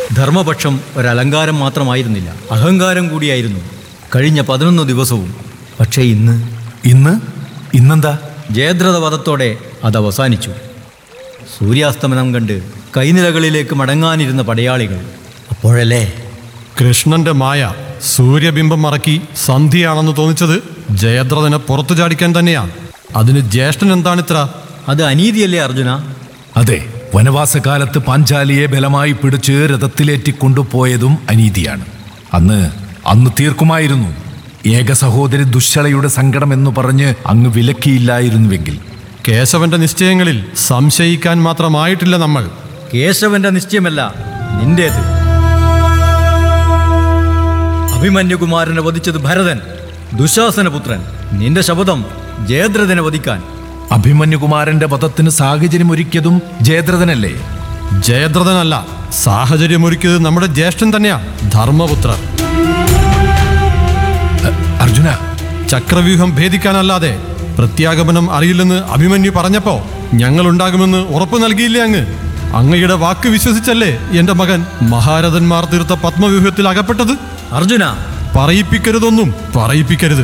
ധർമ്മപക്ഷം ഒരലങ്കാരം മാത്രമായിരുന്നില്ല, അഹങ്കാരം കൂടിയായിരുന്നു കഴിഞ്ഞ 11 ദിവസവും. പക്ഷേ ഇന്നെന്താ? ജയദ്രഥ വധത്തോടെ അത് അവസാനിച്ചു. സൂര്യാസ്തമനം കണ്ട് കൈനിലകളിലേക്ക് മടങ്ങാനിരുന്ന പടയാളികൾ അപ്പോഴല്ലേ കൃഷ്ണന്റെ മായ സൂര്യബിംബം മറക്കി സന്ധിയാണെന്ന് തോന്നിച്ചത് ജയദ്രഥനെ പുറത്തു ചാടിക്കാൻ തന്നെയാണ്. അതിന് ജ്യേഷ്ഠൻ എന്താണിത്ര? അത് അനീതിയല്ലേ അർജുന? അതെ, വനവാസകാലത്ത് പാഞ്ചാലിയെ ബലമായി പിടിച്ച് രഥത്തിലേറ്റി കൊണ്ടുപോയതും അനീതിയാണ്. അന്ന് തീർക്കുമായിരുന്നു. ഏക സഹോദരി ദുശ്ശളയുടെ സങ്കടം എന്ന് പറഞ്ഞ് അങ്ങ് വിലക്കിയില്ലായിരുന്നുവെങ്കിൽ. കേശവന്റെ നിശ്ചയങ്ങളിൽ സംശയിക്കാൻ മാത്രമായിട്ടില്ല നമ്മൾ. കേശവന്റെ നിശ്ചയമല്ല, നിന്റേത്. അഭിമന്യുകുമാരനെ വധിച്ചത് ഭരതൻ, ദുശാസനപുത്രൻ. നിന്റെ ശപഥം ജയദ്രഥനെ വധിക്കാൻ. അഭിമന്യുകുമാരന്റെ വധത്തിന് സാഹചര്യം ഒരുക്കിയതും ജയദ്രഥനല്ലേ? ജയദ്രഥനല്ല, സാഹചര്യമൊരുക്കിയത് നമ്മുടെ ജ്യേഷ്ഠൻ തന്നെയാ, ധർമ്മപുത്രർ. അർജുന, ചക്രവ്യൂഹം ഭേദിക്കാനല്ലാതെ പ്രത്യാഗമനം അറിയില്ലെന്ന് അഭിമന്യു പറഞ്ഞപ്പോ ഞങ്ങളുണ്ടാകുമെന്ന് ഉറപ്പു നൽകിയില്ലേ അങ്ങ്? അങ്ങയുടെ വാക്ക് വിശ്വസിച്ചല്ലേ എന്റെ മകൻ മഹാരഥന്മാർ തീർത്ത പത്മവ്യൂഹത്തിൽ അകപ്പെട്ടത്? അർജുന, പറയിപ്പിക്കരുതൊന്നും, പറയിപ്പിക്കരുത്.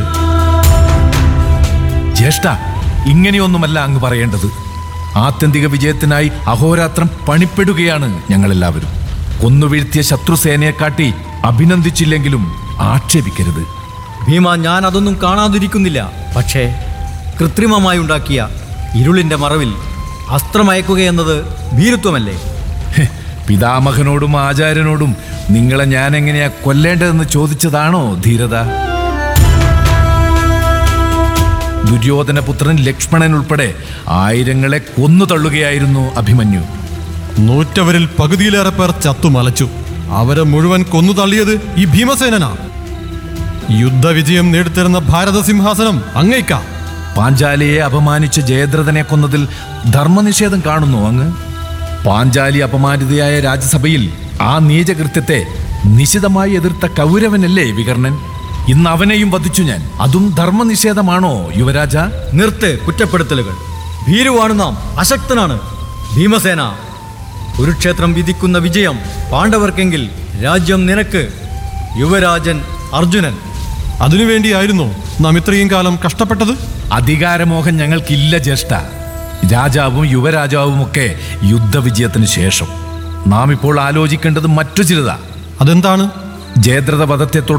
ജ്യേഷ്ഠ, ഇങ്ങനെയൊന്നുമല്ല അങ്ങ് പറയേണ്ടത്. ആത്യന്തിക വിജയത്തിനായി അഹോരാത്രം പണിപ്പെടുകയാണ് ഞങ്ങളെല്ലാവരും. കൊന്നുവീഴ്ത്തിയ ശത്രുസേനയെക്കാട്ടി അഭിനന്ദിച്ചില്ലെങ്കിലും ആക്ഷേപിക്കരുത്. ഭീമ, ഞാൻ അതൊന്നും കാണാതിരിക്കുന്നില്ല. പക്ഷേ കൃത്രിമമായി ഉണ്ടാക്കിയ ഇരുളിന്റെ മറവിൽ അസ്ത്രമയക്കുകയെന്നത് ഭീരുത്വമല്ലേ? പിതാമഹനോടും ആചാര്യനോടും നിങ്ങളെ ഞാൻ എങ്ങനെയാ കൊല്ലേണ്ടതെന്ന് ചോദിച്ചതാണോ ധീരത? ദുര്യോധനപുത്രൻ ലക്ഷ്മണൻ ഉൾപ്പെടെ ആയിരങ്ങളെ കൊന്നു തള്ളുകയായിരുന്നു അഭിമന്യു. 100 പകുതിയിലേറെ പേർ ചത്തുമലച്ചു. അവരെ മുഴുവൻ കൊന്നു തള്ളിയത് ഈ ഭീമസേനനാ. യുദ്ധവിജയം നേടിത്തരുന്ന ഭാരതസിംഹാസനം അങ്ങേക്കാ. പാഞ്ചാലിയെ അപമാനിച്ച് ജയദ്രഥനെ കൊന്നതിൽ ധർമ്മനിഷേധം കാണുന്നു അങ്ങ്? പാഞ്ചാലി അപമാനിതയായ രാജ്യസഭയിൽ ആ നീചകൃത്യത്തെ നിശിതമായി എതിർത്ത കൗരവനല്ലേ വികർണൻ? ഇന്ന് അവനെയും വധിച്ചു ഞാൻ. അതും ധർമ്മനിഷേധമാണോ യുവരാജ? നിർത്ത് കുറ്റപ്പെടുത്തലുകൾ. ഭീരുവാണ് നാം, അശക്തനാണ്. ഭീമസേന, കുരുക്ഷേത്രം വിധിക്കുന്ന വിജയം പാണ്ഡവർക്കെങ്കിൽ രാജ്യം നിനക്ക്. യുവരാജൻ അർജുനൻ. അതിനുവേണ്ടിയായിരുന്നോ നാം ഇത്രയും കാലം കഷ്ടപ്പെട്ടത്? അധികാരമോഹം ഞങ്ങൾക്കില്ല ജ്യേഷ്ഠ. രാജാവും യുവരാജാവുമൊക്കെ യുദ്ധവിജയത്തിന് ശേഷം. നാം ഇപ്പോൾ ആലോചിക്കേണ്ടത് മറ്റു ചിലതാ. അതെന്താണ്? ജയദ്രഥ വധത്തെ